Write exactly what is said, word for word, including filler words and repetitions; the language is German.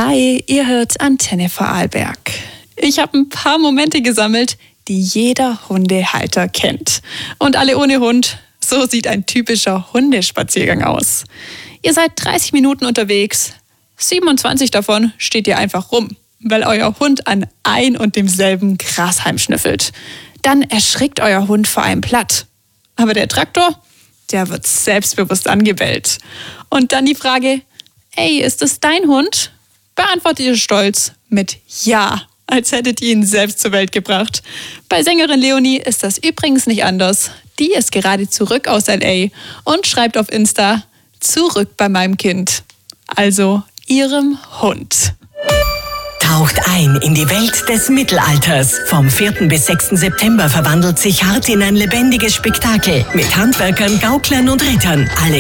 Hi, ihr hört Antenne Vorarlberg. Ich habe ein paar Momente gesammelt, die jeder Hundehalter kennt. Und alle ohne Hund, so sieht ein typischer Hundespaziergang aus. Ihr seid dreißig Minuten unterwegs, siebenundzwanzig davon steht ihr einfach rum, weil euer Hund an ein und demselben Grashalm schnüffelt. Dann erschrickt euer Hund vor einem platt. Aber der Traktor, der wird selbstbewusst angebellt. Und dann die Frage, ey, ist es dein Hund? Beantwortet ihr stolz mit Ja, als hättet ihr ihn selbst zur Welt gebracht. Bei Sängerin Leonie ist das übrigens nicht anders. Die ist gerade zurück aus L A und schreibt auf Insta, zurück bei meinem Kind. Also ihrem Hund. Taucht ein in die Welt des Mittelalters. Vom vierten bis sechsten September verwandelt sich Hart in ein lebendiges Spektakel mit Handwerkern, Gauklern und Rittern. Alle